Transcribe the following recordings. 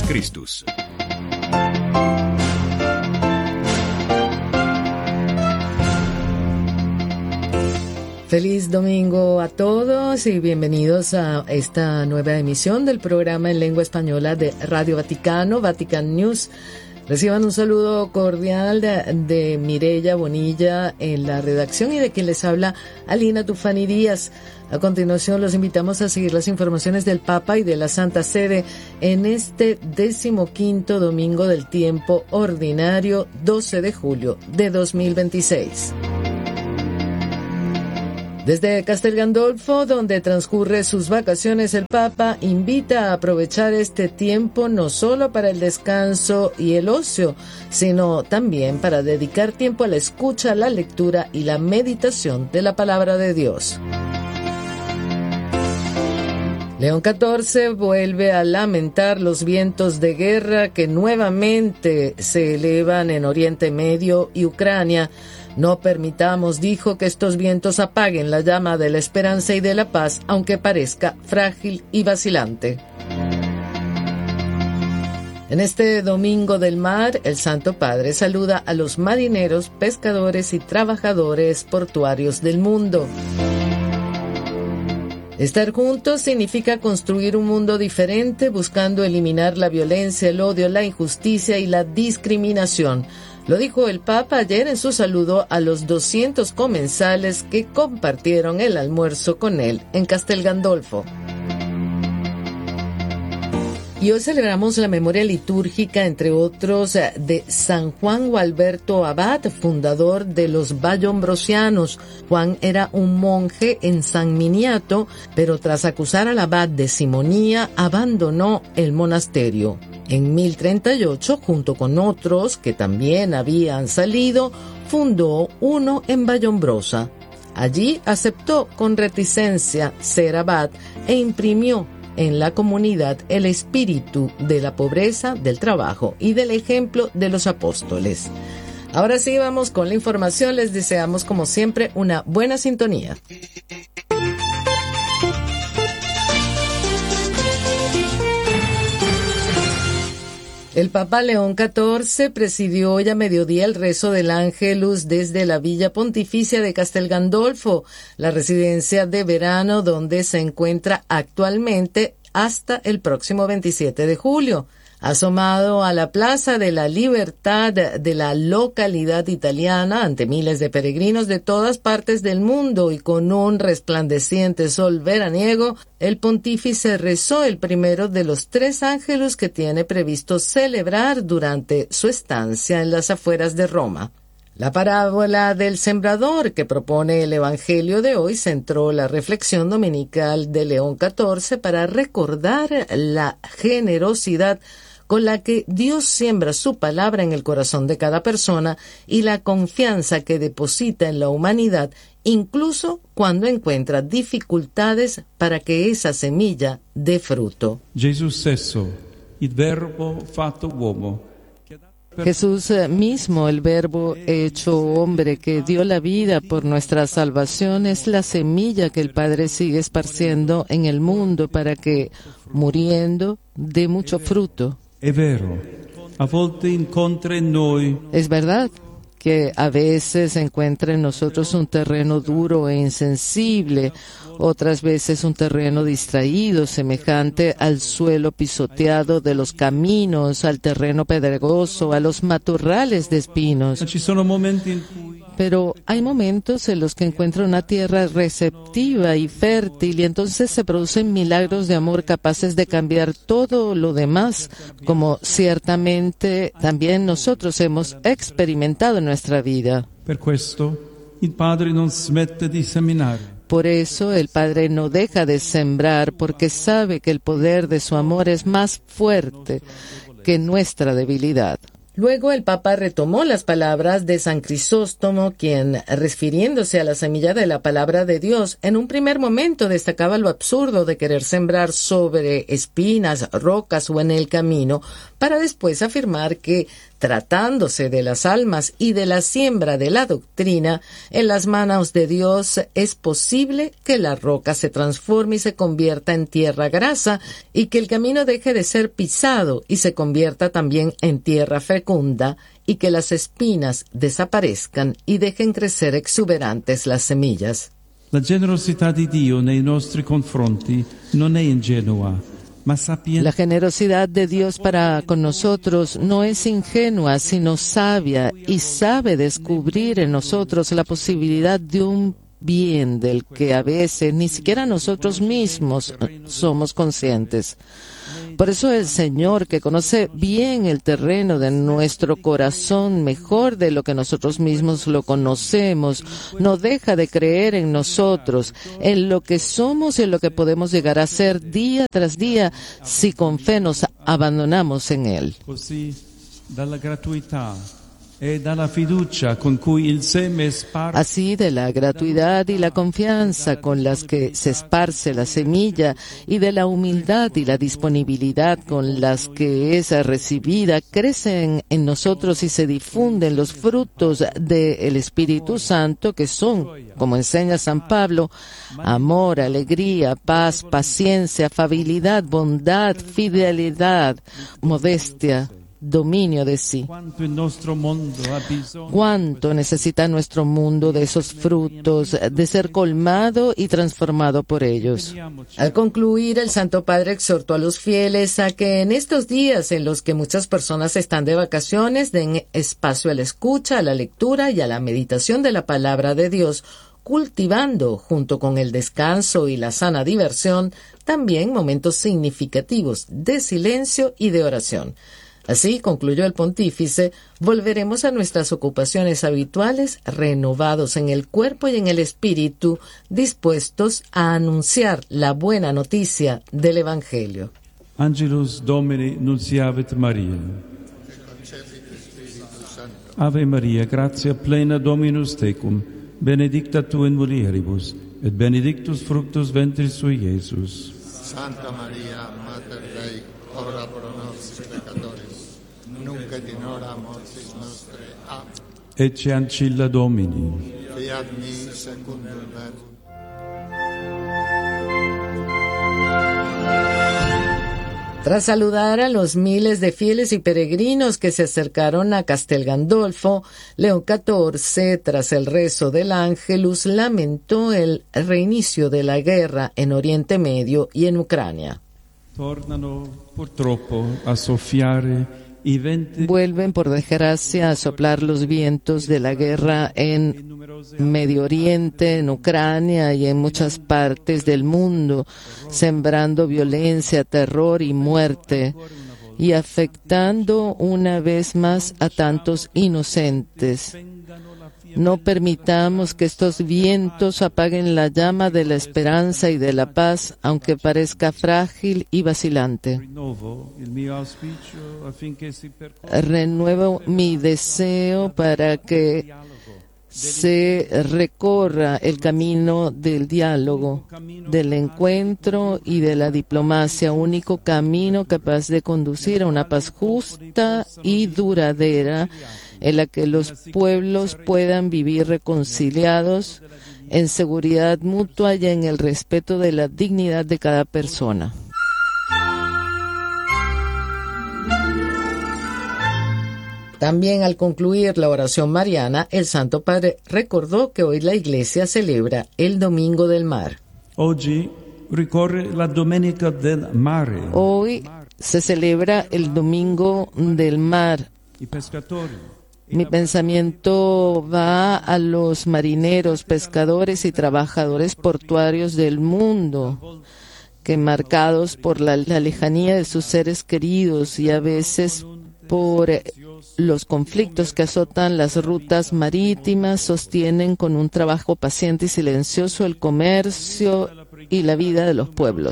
Jesus Christus. Feliz domingo a todos y bienvenidos a esta nueva emisión del programa en lengua española de Radio Vaticano, Vatican News. Reciban un saludo cordial de Mireya Bonilla en la redacción y de quien les habla Alina Tufani Díaz. A continuación los invitamos a seguir las informaciones del Papa y de la Santa Sede en este 15º domingo del tiempo ordinario, 12 de julio de 2026. Desde Castel Gandolfo, donde transcurre sus vacaciones, el Papa invita a aprovechar este tiempo no solo para el descanso y el ocio, sino también para dedicar tiempo a la escucha, la lectura y la meditación de la palabra de Dios. León XIV vuelve a lamentar los vientos de guerra que nuevamente se elevan en Oriente Medio y Ucrania. No permitamos, dijo, que estos vientos apaguen la llama de la esperanza y de la paz, aunque parezca frágil y vacilante. En este Domingo del Mar, el Santo Padre saluda a los marineros, pescadores y trabajadores portuarios del mundo. Estar juntos significa construir un mundo diferente, buscando eliminar la violencia, el odio, la injusticia y la discriminación. Lo dijo el Papa ayer en su saludo a los 200 comensales que compartieron el almuerzo con él en Castel Gandolfo. Y hoy celebramos la memoria litúrgica, entre otros, de San Juan Gualberto Abad, fundador de los vallombrosianos. Juan era un monje en San Miniato, pero tras acusar al abad de simonía, abandonó el monasterio. En 1038, junto con otros que también habían salido, fundó uno en Vallombrosa. Allí aceptó con reticencia ser abad e imprimió en la comunidad el espíritu de la pobreza, del trabajo y del ejemplo de los apóstoles. Ahora sí, vamos con la información. Les deseamos, como siempre, una buena sintonía. El Papa León XIV presidió hoy a mediodía el rezo del Ángelus desde la Villa Pontificia de Castel Gandolfo, la residencia de verano donde se encuentra actualmente hasta el próximo 27 de julio. Asomado a la Plaza de la Libertad de la localidad italiana ante miles de peregrinos de todas partes del mundo y con un resplandeciente sol veraniego, el pontífice rezó el primero de los 3 ángelus que tiene previsto celebrar durante su estancia en las afueras de Roma. La parábola del sembrador que propone el Evangelio de hoy centró la reflexión dominical de León XIV para recordar la generosidad con la que Dios siembra su palabra en el corazón de cada persona y la confianza que deposita en la humanidad, incluso cuando encuentra dificultades para que esa semilla dé fruto. Gesù stesso, il Verbo fatto uomo. Jesús mismo, el Verbo hecho hombre, que dio la vida por nuestra salvación, es la semilla que el Padre sigue esparciendo en el mundo para que, muriendo, dé mucho fruto. È vero, a volte incontra en noi. Es verdad que a veces encuentra en nosotros un terreno duro e insensible, otras veces un terreno distraído, semejante al suelo pisoteado de los caminos, al terreno pedregoso, a los matorrales de espinos. Ci sono momenti in cui Pero hay momentos en los que encuentra una tierra receptiva y fértil y entonces se producen milagros de amor capaces de cambiar todo lo demás, como ciertamente también nosotros hemos experimentado en nuestra vida. per questo il Padre non smette di seminare. Por eso el Padre no deja de sembrar, porque sabe que el poder de su amor es más fuerte que nuestra debilidad. Luego el Papa retomó las palabras de San Crisóstomo, quien, refiriéndose a la semilla de la palabra de Dios, en un primer momento destacaba lo absurdo de querer sembrar sobre espinas, rocas o en el camino, para después afirmar que, tratándose de las almas y de la siembra de la doctrina, en las manos de Dios es posible que la roca se transforme y se convierta en tierra grasa, y que el camino deje de ser pisado y se convierta también en tierra fecunda, y que las espinas desaparezcan y dejen crecer exuberantes las semillas. La generosità di Dio nei nostri confronti non è ingenua, ma sapiente. La generosidad de Dios para con nosotros no es ingenua, sino sabia, y sabe descubrir en nosotros la posibilidad de un bien del que a veces ni siquiera nosotros mismos somos conscientes. Por eso el Señor, que conoce bien el terreno de nuestro corazón mejor de lo que nosotros mismos lo conocemos, no deja de creer en nosotros, en lo que somos y en lo que podemos llegar a ser día tras día si con fe nos abandonamos en Él. Così, dalla gratuità e dalla fiducia con cui il seme sparge. Así, de la gratuidad y la confianza con las que se esparce la semilla y de la humildad y la disponibilidad con las que es recibida, crecen en nosotros y se difunden los frutos del Espíritu Santo, que son, como enseña San Pablo, amor, alegría, paz, paciencia, afabilidad, bondad, fidelidad, modestia, dominio de sí. ¿Cuánto necesita nuestro mundo de esos frutos, de ser colmado y transformado por ellos? Al concluir, el Santo Padre exhortó a los fieles a que en estos días en los que muchas personas están de vacaciones den espacio a la escucha, a la lectura y a la meditación de la palabra de Dios, cultivando, junto con el descanso y la sana diversión, también momentos significativos de silencio y de oración. Así, concluyó el pontífice, volveremos a nuestras ocupaciones habituales, renovados en el cuerpo y en el espíritu, dispuestos a anunciar la buena noticia del Evangelio. Angelus Domini nunciavit Maria. Ave Maria, gratia plena Dominus tecum, benedicta tu in mulieribus, et benedictus fructus ventris sui, Iesus. Santa Maria, Mater Dei, ora pro nobis peccatoribus, nunc et in hora mortis nostre. Amen. Ecce ancilla Domini. Fiat mi secundum verbum. Tras saludar a los miles de fieles y peregrinos que se acercaron a Castel Gandolfo, León XIV, tras el rezo del Ángelus, lamentó el reinicio de la guerra en Oriente Medio y en Ucrania. Tornano purtroppo a soffiare i venti. Vuelven por desgracia a soplar los vientos de la guerra en Medio Oriente, en Ucrania y en muchas partes del mundo, sembrando violencia, terror y muerte, y afectando una vez más a tantos inocentes. No permitamos que estos vientos apaguen la llama de la esperanza y de la paz, aunque parezca frágil y vacilante. Renuevo mi deseo para que se recorra el camino del diálogo, del encuentro y de la diplomacia, único camino capaz de conducir a una paz justa y duradera, en la que los pueblos puedan vivir reconciliados en seguridad mutua y en el respeto de la dignidad de cada persona. También al concluir la oración mariana, el Santo Padre recordó que hoy la Iglesia celebra el Domingo del Mar. Oggi ricorre la Domenica del Mare. Hoy se celebra el Domingo del Mar. I pescatori. Mi pensamiento va a los marineros, pescadores y trabajadores portuarios del mundo, que marcados por la lejanía de sus seres queridos y a veces por los conflictos que azotan las rutas marítimas, sostienen con un trabajo paciente y silencioso el comercio y la vida de los pueblos.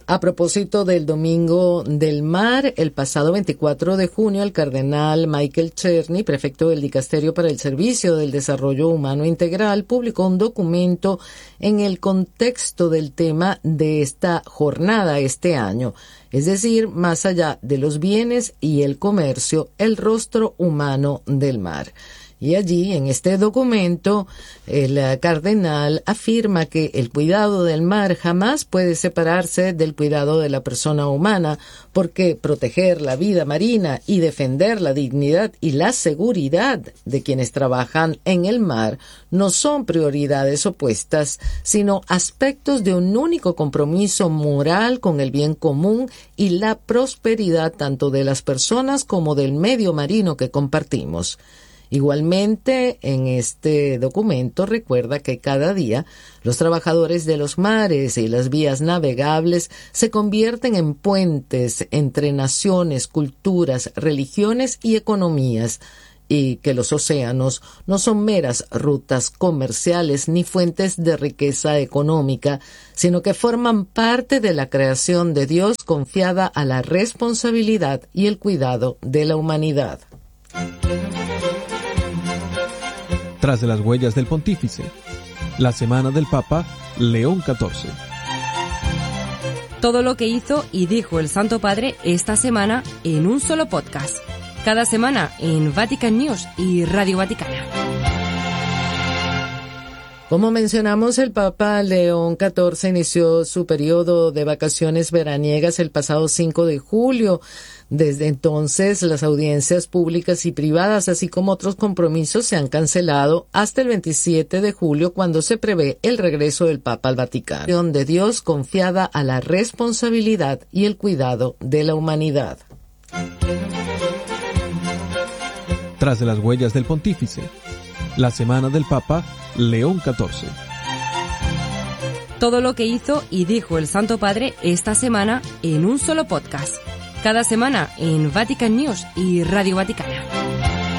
A propósito del Domingo del Mar, el pasado 24 de junio, el cardenal Michael Cherny, prefecto del Dicasterio para el Servicio del Desarrollo Humano Integral, publicó un documento en el contexto del tema de esta jornada este año, es decir, más allá de los bienes y el comercio, el rostro humano del mar. Y allí, en este documento, el cardenal afirma que el cuidado del mar jamás puede separarse del cuidado de la persona humana, porque proteger la vida marina y defender la dignidad y la seguridad de quienes trabajan en el mar no son prioridades opuestas, sino aspectos de un único compromiso moral con el bien común y la prosperidad tanto de las personas como del medio marino que compartimos. Igualmente, en este documento recuerda que cada día los trabajadores de los mares y las vías navegables se convierten en puentes entre naciones, culturas, religiones y economías, y que los océanos no son meras rutas comerciales ni fuentes de riqueza económica, sino que forman parte de la creación de Dios confiada a la responsabilidad y el cuidado de la humanidad. Tras de las huellas del Pontífice, la semana del Papa León XIV. Todo lo que hizo y dijo el Santo Padre esta semana en un solo podcast. Cada semana en Vatican News y Radio Vaticana. Como mencionamos, el Papa León XIV inició su periodo de vacaciones veraniegas el pasado 5 de julio. Desde entonces, las audiencias públicas y privadas, así como otros compromisos, se han cancelado hasta el 27 de julio, cuando se prevé el regreso del Papa al Vaticano, de Dios confiada a la responsabilidad y el cuidado de la humanidad. Tras de las huellas del Pontífice, la semana del Papa León XIV. Todo lo que hizo y dijo el Santo Padre esta semana en un solo podcast. Cada semana en Vatican News y Radio Vaticana.